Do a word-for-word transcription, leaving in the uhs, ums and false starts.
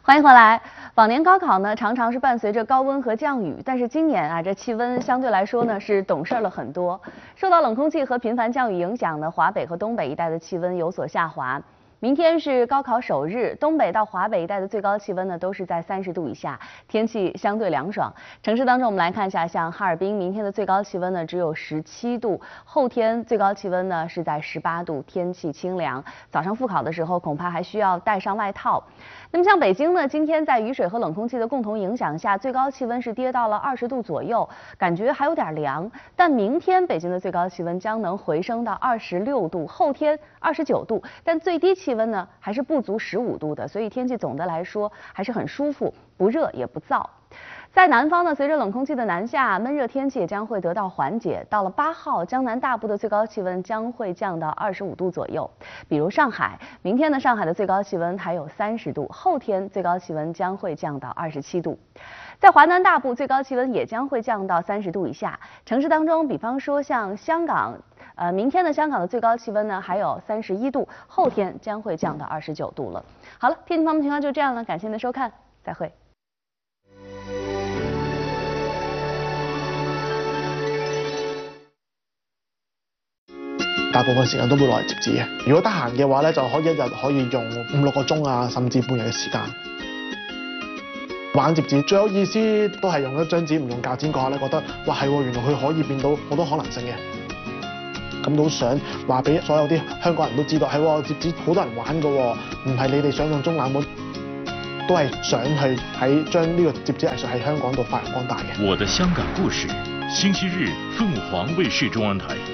欢迎回来。往年高考呢，常常是伴随着高温和降雨，但是今年啊，这气温相对来说呢是懂事了很多。受到冷空气和频繁降雨影响呢，华北和东北一带的气温有所下滑。明天是高考首日，东北到华北一带的最高气温呢都是在三十度以下，天气相对凉爽。城市当中，我们来看一下，像哈尔滨，明天的最高气温呢只有十七度，后天最高气温呢是在十八度，天气清凉。早上复考的时候，恐怕还需要带上外套。那么像北京呢，今天在雨水和冷空气的共同影响下，最高气温是跌到了二十度左右，感觉还有点凉。但明天北京的最高气温将能回升到二十六度，后天二十九度，但最低气温呢还是不足十五度的，所以天气总的来说还是很舒服，不热也不燥。在南方呢，随着冷空气的南下，闷热天气也将会得到缓解。到了八号，江南大部的最高气温将会降到二十五度左右。比如上海，明天呢，上海的最高气温还有三十度，后天最高气温将会降到二十七度。在华南大部，最高气温也将会降到三十度以下。城市当中，比方说像香港，呃，明天的香港的最高气温呢还有三十一度，后天将会降到二十九度了。好了，天气方面情况就这样了，感谢您的收看，再会。 大部分時間都會攞嚟摺紙嘅。如果得閒嘅話咧，就可以一日可以用五六個鐘啊，甚至半日嘅時間玩摺紙。最有意思都係用一張紙，唔用鉸剪嗰下咧，覺得哇係喎，原來佢可以變到好多可能性嘅。咁都想話俾所有啲香港人都知道，係喎，摺紙好多人玩㗎喎，唔係你哋想象中冷門，都係想去喺將呢個摺紙藝術喺香港度發揚光大嘅。 我的香港故事，星期日鳳凰衛視中文台。